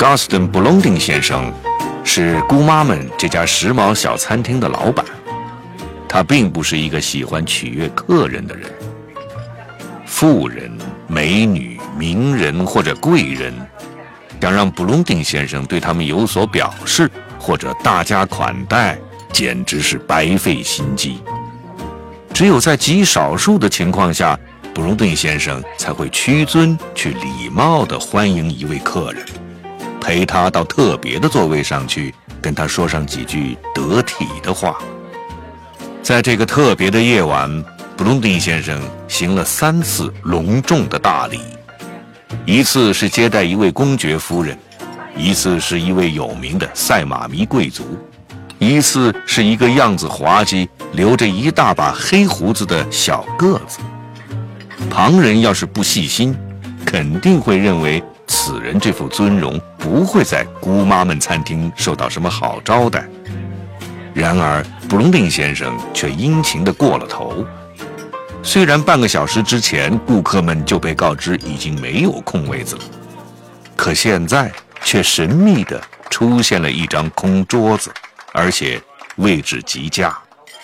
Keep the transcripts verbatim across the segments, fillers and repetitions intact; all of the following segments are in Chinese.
Gaston 布隆丁先生是姑妈们这家时髦小餐厅的老板，他并不是一个喜欢取悦客人的人。富人、美女、名人或者贵人，想让布隆丁先生对他们有所表示或者大加款待，简直是白费心机。只有在极少数的情况下，布隆丁先生才会屈尊去礼貌地欢迎一位客人，陪他到特别的座位上去，跟他说上几句得体的话。在这个特别的夜晚，布隆丁先生行了三次隆重的大礼，一次是接待一位公爵夫人，一次是一位有名的赛马迷贵族，一次是一个样子滑稽、留着一大把黑胡子的小个子。旁人要是不细心，肯定会认为此人这副尊容不会在姑妈们餐厅受到什么好招待。然而布隆丁先生却殷勤地过了头。虽然半个小时之前顾客们就被告知已经没有空位子了，可现在却神秘地出现了一张空桌子，而且位置极佳。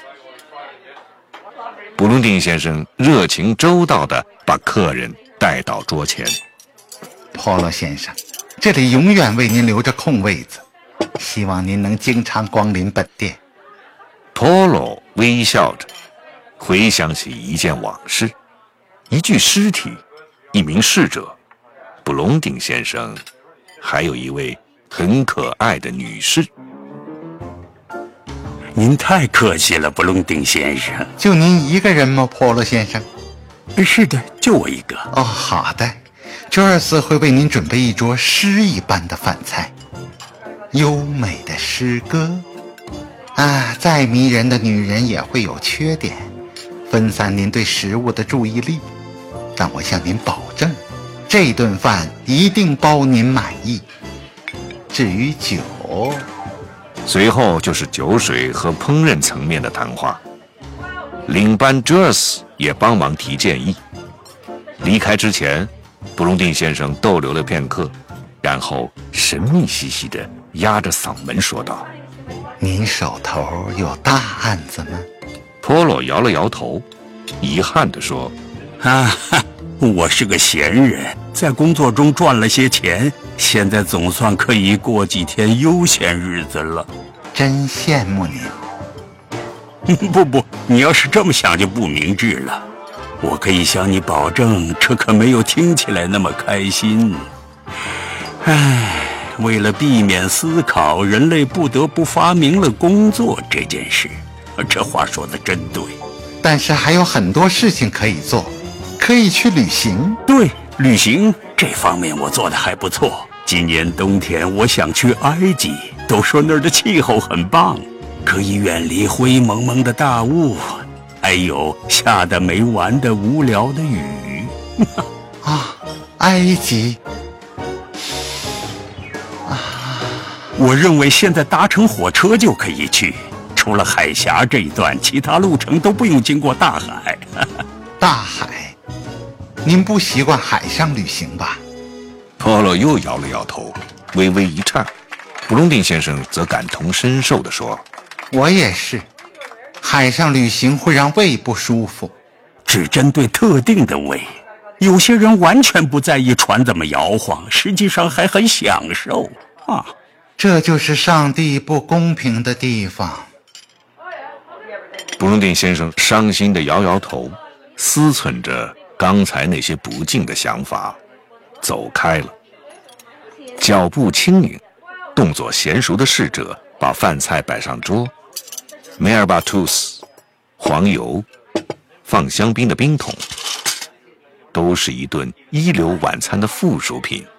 布隆丁先生热情周到地把客人带到桌前。 波罗先生，这里永远为您留着空位子，希望您能经常光临本店。 波罗微笑着回想起一件往事，一具尸体，一名侍者，布隆丁先生，还有一位很可爱的女士。 您太客气了，布隆丁先生。 就您一个人吗，波罗先生？ 是的，就我一个。 哦，好的。周尔斯会为您准备一桌诗一般的饭菜，优美的诗歌。啊，再迷人的女人也会有缺点，分散您对食物的注意力。但我向您保证，这顿饭一定包您满意。至于酒， 随后就是酒水和烹饪层面的谈话。领班哲尔斯也帮忙提建议。离开之前，布隆丁先生逗留了片刻，然后神秘兮兮地压着嗓门说道：“ 您手头有大案子吗？” 波罗摇了摇头，遗憾地说：“ 啊，我是个闲人，在工作中赚了些钱，现在总算可以过几天悠闲日子了。” 真羡慕您。 不不，你要是这么想就不明智了。我可以向你保证，这可没有听起来那么开心。唉，为了避免思考，人类不得不发明了工作这件事。这话说得真对。 但是还有很多事情可以做，可以去旅行。 对，旅行这方面我做得还不错。今年冬天我想去埃及，都说那儿的气候很棒，可以远离灰蒙蒙的大雾，还有下得没完的无聊的雨。 啊，埃及啊！ 我认为现在搭乘火车就可以去，除了海峡这一段，其他路程都不用经过大海。 大海？您不习惯海上旅行吧？ 波罗又摇了摇头，微微一颤。布隆丁先生则感同身受地说：“ 我也是，海上旅行会让胃不舒服。” 只针对特定的胃，有些人完全不在意船怎么摇晃，实际上还很享受啊！ 这就是上帝不公平的地方。 布隆丁先生伤心地摇摇头，思忖着刚才那些不敬的想法，走开了。脚步轻盈，动作娴熟的侍者把饭菜摆上桌，梅尔巴图斯、黄油、放香槟的冰桶，都是一顿一流晚餐的附属品。